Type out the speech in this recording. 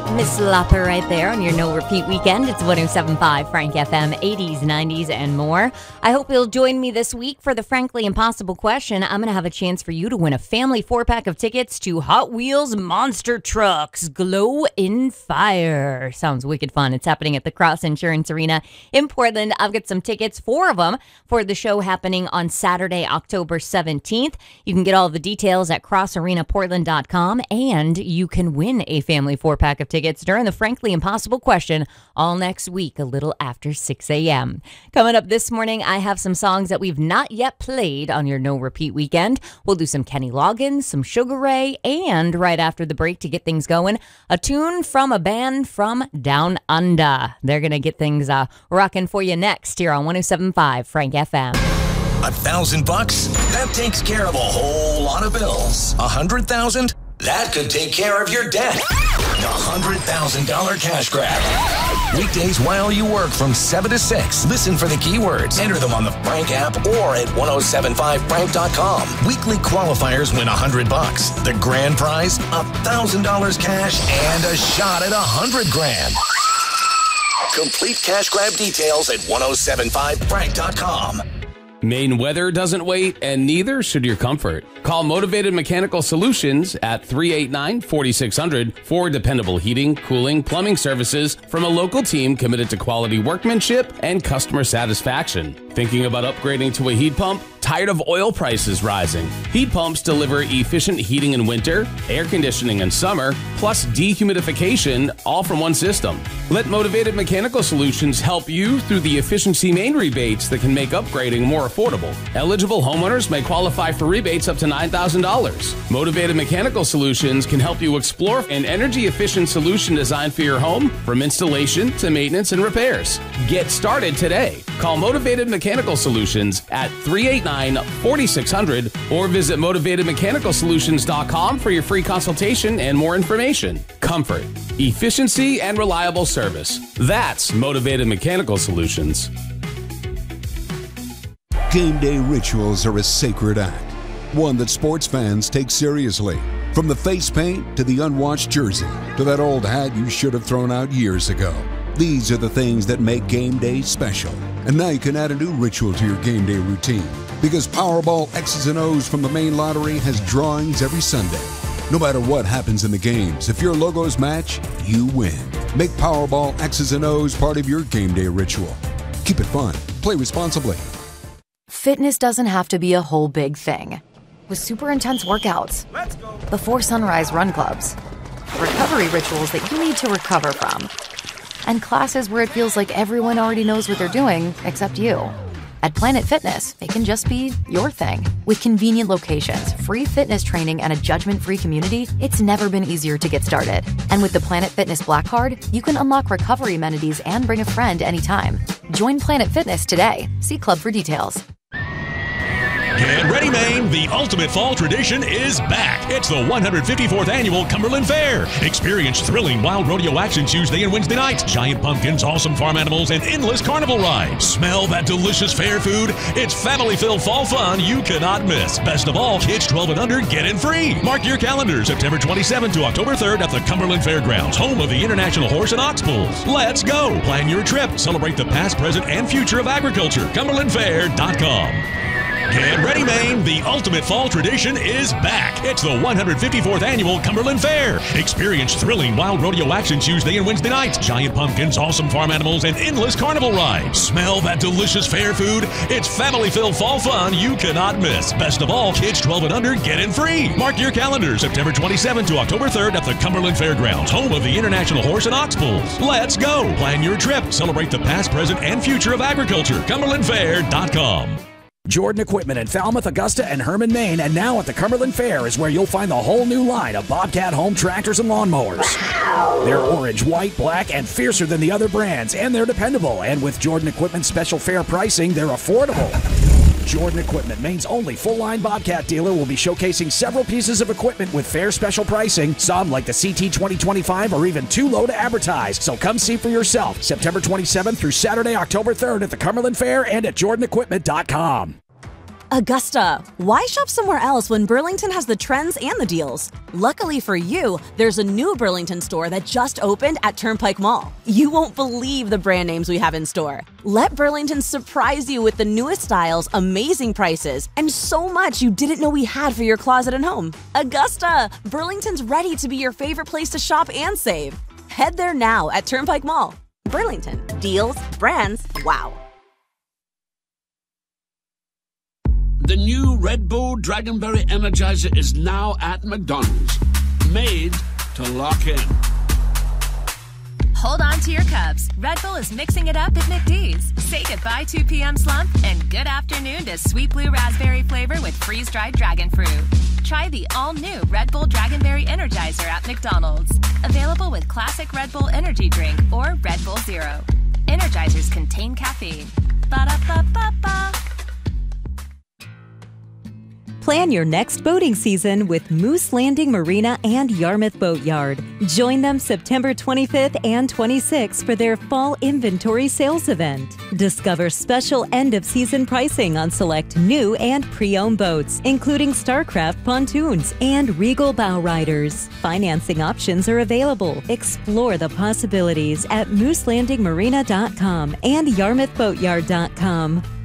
Miss Lopper right there on your No Repeat Weekend. It's 107.5 Frank FM, 80s, 90s, and more. I hope you'll join me this week for the Frankly Impossible question. I'm going to have a chance for you to win a family 4-pack of tickets to Hot Wheels Monster Trucks Glow in Fire. Sounds wicked fun. It's happening at the Cross Insurance Arena in Portland. I've got some tickets, 4 of them, for the show happening on Saturday, October 17th. You can get all the details at crossarenaportland.com, and you can win a family 4-pack of tickets during the Frankly Impossible question all next week, a little after 6 a.m. Coming up this morning, I have some songs that we've not yet played on your No Repeat Weekend. We'll do some Kenny Loggins, some Sugar Ray, and right after the break to get things going, a tune from a band from Down Under. They're going to get things rocking for you next here on 107.5 Frank FM. $1,000? That takes care of a whole lot of bills. $100,000? That could take care of your debt. The $100,000 cash grab. Weekdays while you work from 7 to 6. Listen for the keywords. Enter them on the Frank app or at 1075frank.com. Weekly qualifiers win $100. The grand prize, $1,000 cash and a shot at $100,000. Complete cash grab details at 1075frank.com. Maine weather doesn't wait, and neither should your comfort. Call Motivated Mechanical Solutions at 389-4600 for dependable heating, cooling, plumbing services from a local team committed to quality workmanship and customer satisfaction. Thinking about upgrading to a heat pump? Tired of oil prices rising? Heat pumps deliver efficient heating in winter, air conditioning in summer, plus dehumidification, all from one system. Let Motivated Mechanical Solutions help you through the Efficiency Maine rebates that can make upgrading more affordable. Eligible homeowners may qualify for rebates up to $9,000. Motivated Mechanical Solutions can help you explore an energy-efficient solution designed for your home, from installation to maintenance and repairs. Get started today. Call Motivated Mechanical Solutions at 389-4600 or visit motivatedmechanicalsolutions.com for your free consultation and more information. Comfort, efficiency, and reliable service. That's Motivated Mechanical Solutions. Game day rituals are a sacred act, one that sports fans take seriously. From the face paint to the unwashed jersey to that old hat you should have thrown out years ago. These are the things that make game day special. And now you can add a new ritual to your game day routine, because Powerball X's and O's from the Maine Lottery has drawings every Sunday. No matter what happens in the games, if your logos match, you win. Make Powerball X's and O's part of your game day ritual. Keep it fun. Play responsibly. Fitness doesn't have to be a whole big thing. With super intense workouts, before sunrise run clubs, recovery rituals that you need to recover from, and classes where it feels like everyone already knows what they're doing except you. At Planet Fitness, it can just be your thing. With convenient locations, free fitness training, and a judgment-free community, it's never been easier to get started. And with the Planet Fitness Black Card, you can unlock recovery amenities and bring a friend anytime. Join Planet Fitness today. See Club for details. Get ready, Maine! The ultimate fall tradition is back. It's the 154th Annual Cumberland Fair. Experience thrilling wild rodeo action Tuesday and Wednesday nights, giant pumpkins, awesome farm animals, and endless carnival rides. Smell that delicious fair food? It's family-filled fall fun you cannot miss. Best of all, kids 12 and under get in free. Mark your calendar, September 27th to October 3rd at the Cumberland Fairgrounds, home of the International Horse and Ox Bulls. Let's go! Plan your trip. Celebrate the past, present, and future of agriculture. CumberlandFair.com. Get ready, Maine! The ultimate fall tradition is back. It's the 154th Annual Cumberland Fair. Experience thrilling wild rodeo action Tuesday and Wednesday nights, giant pumpkins, awesome farm animals, and endless carnival rides. Smell that delicious fair food? It's family-filled fall fun you cannot miss. Best of all, kids 12 and under get in free. Mark your calendar, September 27th to October 3rd at the Cumberland Fairgrounds, home of the International Horse and Ox Bulls. Let's go! Plan your trip. Celebrate the past, present, and future of agriculture. CumberlandFair.com. Jordan Equipment in Falmouth, Augusta, and Herman, Maine, and now at the Cumberland Fair is where you'll find the whole new line of Bobcat home tractors and lawnmowers. They're orange, white, black, and fiercer than the other brands, and they're dependable. And with Jordan Equipment's special fair pricing, they're affordable. Jordan Equipment, Maine's only full-line Bobcat dealer, will be showcasing several pieces of equipment with fair special pricing. Some, like the CT 2025, are even too low to advertise. So come see for yourself, September 27th through Saturday, October 3rd at the Cumberland Fair and at jordanequipment.com. Augusta, why shop somewhere else when Burlington has the trends and the deals? Luckily for you, there's a new Burlington store that just opened at Turnpike Mall. You won't believe the brand names we have in store. Let Burlington surprise you with the newest styles, amazing prices, and so much you didn't know we had for your closet and home. Augusta, Burlington's ready to be your favorite place to shop and save. Head there now at Turnpike Mall. Burlington, deals, brands, wow. The new Red Bull Dragonberry Energizer is now at McDonald's. Made to lock in. Hold on to your cups. Red Bull is mixing it up at McD's. Say goodbye 2 p.m. slump and good afternoon to sweet blue raspberry flavor with freeze-dried dragon fruit. Try the all-new Red Bull Dragonberry Energizer at McDonald's. Available with classic Red Bull energy drink or Red Bull Zero. Energizers contain caffeine. Ba-da-ba-ba-ba. Plan your next boating season with Moose Landing Marina and Yarmouth Boatyard. Join them September 25th and 26th for their fall inventory sales event. Discover special end-of-season pricing on select new and pre-owned boats, including Starcraft pontoons and Regal bow riders. Financing options are available. Explore the possibilities at mooselandingmarina.com and yarmouthboatyard.com.